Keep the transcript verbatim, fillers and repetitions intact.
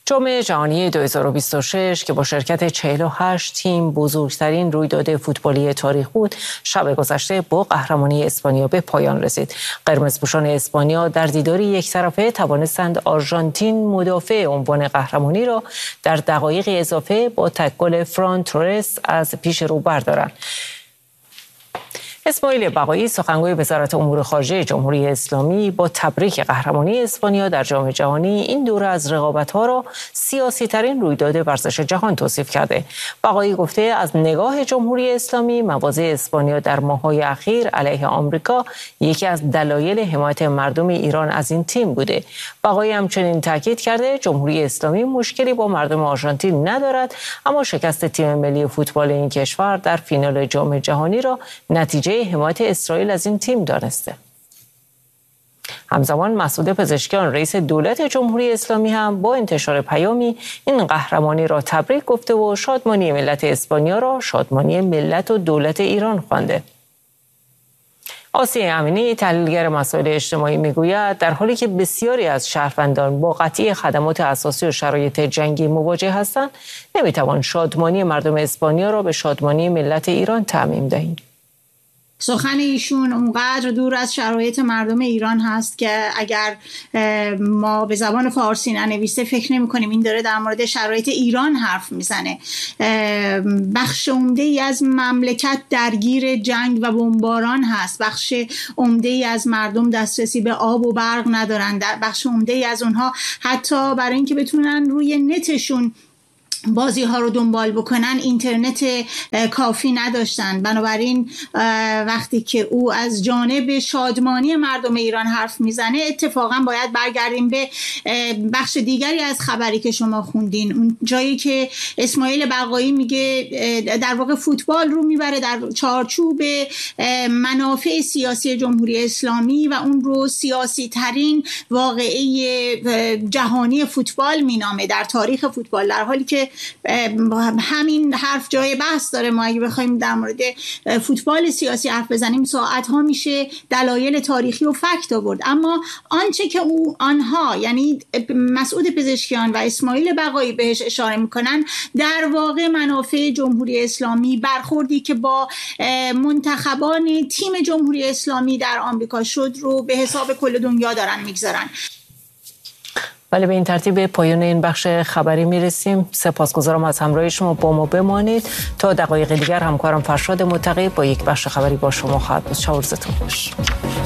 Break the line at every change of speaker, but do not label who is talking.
جام جهانی دو هزار و بیست و شش که با شرکت چهل و هشت تیم بزرگترین رویداد فوتبالی تاریخ بود، شب گذشته با قهرمانی اسپانیا به پایان رسید. قرمزپوشان اسپانیا در دیداری یک طرفه توانستند آرژانتین مدافع عنوان قهرمانی را در دقایق اضافه با تک گل فران تورس از پیش رو بردارند. اسماعیل بقایی، سخنگوی وزارت امور خارجه جمهوری اسلامی، با تبریک قهرمانی اسپانیا در جام جهانی این دوره از رقابت‌ها را سیاسی‌ترین رویداد ورزش جهان توصیف کرده. بقایی گفته از نگاه جمهوری اسلامی مواضع اسپانیا در ماه‌های اخیر علیه آمریکا یکی از دلایل حمایت مردم ایران از این تیم بوده. بقایی همچنین تاکید کرده جمهوری اسلامی مشکلی با مردم آرژانتین ندارد، اما شکست تیم ملی فوتبال این کشور در فینال جام جهانی را نتیجه حمایت اسرائیل از این تیم دانسته. همزمان مسعود پزشکیان، رئیس دولت جمهوری اسلامی، هم با انتشار پیامی این قهرمانی را تبریک گفته و شادمانی ملت اسپانیا را شادمانی ملت و دولت ایران خوانده. آسیه امینی، تحلیلگر مسائل اجتماعی، میگوید در حالی که بسیاری از شهروندان با قطعی خدمات اساسی و شرایط جنگی مواجه هستند، نمیتوان شادمانی مردم اسپانیا را به شادمانی ملت ایران تعمیم دهیم.
سخن ایشون اونقدر دور از شرایط مردم ایران هست که اگر ما به زبان فارسی ننویسه فکر نمی کنیم این داره در مورد شرایط ایران حرف میزنه. بخش عمده ای از مملکت درگیر جنگ و بمباران هست. بخش عمده ای از مردم دسترسی به آب و برق ندارن. بخش عمده ای از اونها حتی برای اینکه بتونن روی نتشون بازی ها رو دنبال بکنن اینترنت کافی نداشتن. بنابراین وقتی که او از جانب شادمانی مردم ایران حرف میزنه، اتفاقا باید برگردیم به بخش دیگری از خبری که شما خوندین، اون جایی که اسماعیل بقایی میگه در واقع فوتبال رو میبره در چارچوب منافع سیاسی جمهوری اسلامی و اون رو سیاسی ترین واقعه جهانی فوتبال مینامه در تاریخ فوتبال، در حالی که همین حرف جای بحث داره. ما اگه بخوایم در مورد فوتبال سیاسی حرف بزنیم ساعت ها میشه دلایل تاریخی و فکت آورد، اما آنچه که او آنها یعنی مسعود پزشکیان و اسماعیل بقایی بهش اشاره میکنن در واقع منافع جمهوری اسلامی، برخوردی که با منتخبان تیم جمهوری اسلامی در آمریکا شد رو به حساب کل دنیا دارن میگذارن.
بله، به این ترتیب به پایان این بخش خبری میرسیم. سپاسگزارم از همراهی شما. با ما بمانید. تا دقایق دیگر همکارم فرشاد متقی با یک بخش خبری با شما خواهد بود. شب و روزتون خوش.